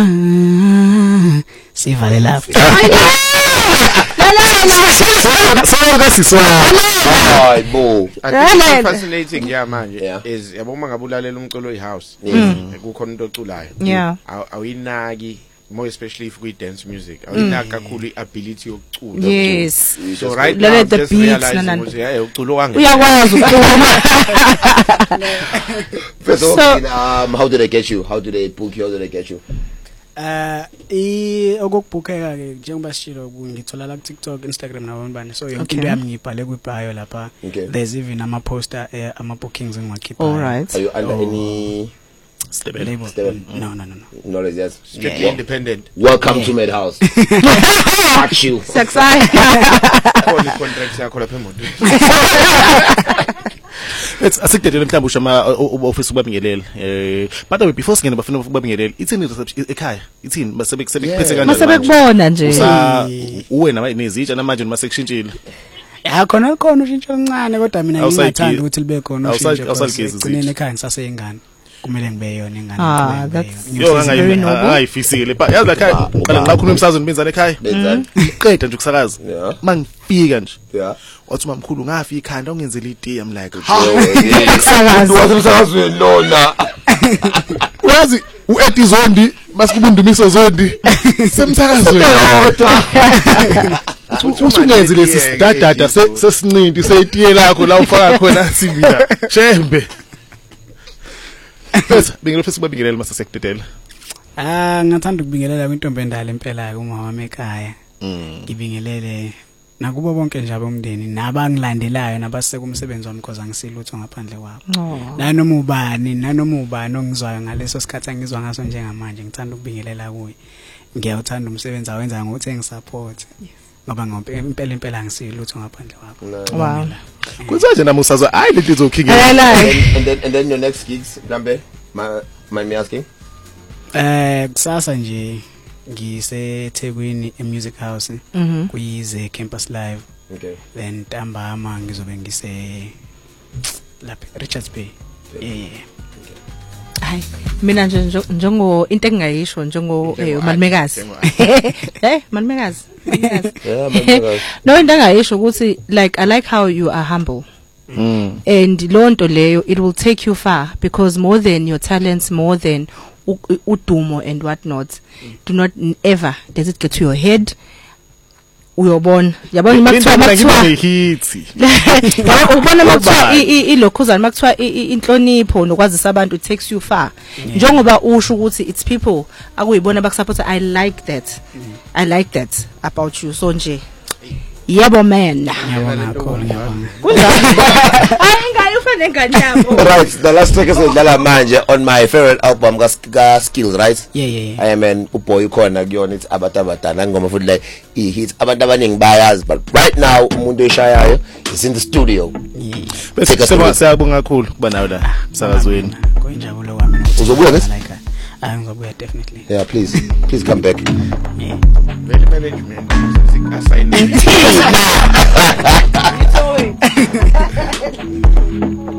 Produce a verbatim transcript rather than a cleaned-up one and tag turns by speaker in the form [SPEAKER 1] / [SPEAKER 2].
[SPEAKER 1] sivale lapho.
[SPEAKER 2] Hayibo.
[SPEAKER 3] I fascinating yeah manje is yabo mangabulalela umculo ehouse kukhona into oculayo awuyinaki more especially if we dance music awuyinaki kakhulu iability yokucula.
[SPEAKER 4] Yes,
[SPEAKER 3] so right
[SPEAKER 4] now
[SPEAKER 3] now
[SPEAKER 4] the
[SPEAKER 3] just
[SPEAKER 4] beats
[SPEAKER 3] realize yeah uculo wange
[SPEAKER 4] uyakwazi ukucula.
[SPEAKER 2] So um how did I get you? How did they book you? How did I get you?
[SPEAKER 1] Uh I okubukeka ke njengoba sishilo ngithola la ku TikTok, Instagram nabanye bani, so yonke into yami ngibhale ku bio lapha. There's even ama poster uh, ama bookings engiwakhipha.
[SPEAKER 4] All right.
[SPEAKER 2] Are you under oh. any
[SPEAKER 1] stable label?
[SPEAKER 2] Stable.
[SPEAKER 1] No no no no.
[SPEAKER 2] No, it's just
[SPEAKER 3] strictly yeah. independent.
[SPEAKER 2] Welcome yeah. to Madhouse. Fuck you.
[SPEAKER 4] Success.
[SPEAKER 3] All the contracts yakho lapha emoto.
[SPEAKER 5] It's asikudedela mhlawumbe usho ama office ubabingelela eh but before singena bafuna ukubabingelela ithini reception ekhaya ithini masebekuphethe kanjani
[SPEAKER 4] masebekubona nje
[SPEAKER 5] usa uwe nama nezitsha namanje noma sekushintshile
[SPEAKER 1] ya khona khona ushintsho oluncane kodwa mina ngingathanda ukuthi libe khona ushintsho egcineni ekhaya ngisaseyingane kumele ngibe yona ingane
[SPEAKER 4] ah that's
[SPEAKER 5] yo ngayifisile ba yazi ekhaya uqala ngakhuluma emsazweni benzana ekhaya
[SPEAKER 2] benzana
[SPEAKER 5] iqeda nje ukusakaza mangifika nje
[SPEAKER 2] yeah
[SPEAKER 5] wathi mamkhulu ngafi ikhanda ungenzela iti I'm like
[SPEAKER 2] ukusakaza wasumsakazweni lona
[SPEAKER 5] wazi uEdie Zondi masikubundumiso Zondi semsakazweni usungenze lesi sidadada sesinqindi seyitiye lakho la ufaka khona sivila shembe bese bingelo fesi babingelela mase sekudedela
[SPEAKER 1] ah ngathanda ukubingelela kwintombi endala impela uma wami ekhaya ngibingelele nakubo bonke nje abomndeni nabangilandelayo nabaseka umsebenzi wami because angisilutho ngaphandle kwabo nanoma ubani nanoma ubani ongizwayo ngaleso sikhathi angizwa ngaso njengamanje ngithanda ukubingelela kuye ngiyawuthanda umsebenzi awenza ngokuthi engisupport ngoba ngompe impela impela angisilutho ngaphandle kwabo.
[SPEAKER 4] Wow.
[SPEAKER 5] Kuzaje namusazwa ayi leti zokhingela
[SPEAKER 2] and then and then your next gigs Lambe my my me asking
[SPEAKER 1] eh kusasa nje ngiseThekwini e music house kuyize campus live.
[SPEAKER 2] Okay.
[SPEAKER 1] Then ntambama ngizobe ngise lapha Richards Bay. Yeah.
[SPEAKER 4] Hayi mina nje njengo into engingayisho njengo umalumekazi eh malumekazi
[SPEAKER 2] yeah malumekazi
[SPEAKER 4] no into engayisho ukuthi like I like how you are humble
[SPEAKER 5] mm.
[SPEAKER 4] and lonto leyo it will take you far because more than your talents more than udumo and what not mm. do not ever does it get to your head uyobona yabona makuthiwa makuthiwa
[SPEAKER 5] hithi
[SPEAKER 4] ubona makuthiwa ilokhuzana makuthiwa inhlonipho nokwazisa abantu it takes you far njengoba usho ukuthi it's people akuyibona bakusupport I like that mm. I like that about you so nje yebo man
[SPEAKER 1] yabona khona
[SPEAKER 4] kunjani ayingayi ufane nganyabo
[SPEAKER 2] right the last track is udlala manje on my favorite album ka Skills right
[SPEAKER 1] yeah yeah, yeah.
[SPEAKER 2] I mean uboy khona kuyona it's abatabadana ngoma futhi like I hits abantu abaningi bayazi but right now umuntu eshayayo is in the studio
[SPEAKER 5] bese siyabonga kakhulu kuba nawe la msakazweni
[SPEAKER 1] konjabulo wami
[SPEAKER 2] uzobuya ke
[SPEAKER 1] I ngizobuya definitely
[SPEAKER 2] yeah please please come back
[SPEAKER 1] yeah
[SPEAKER 3] very management assignment.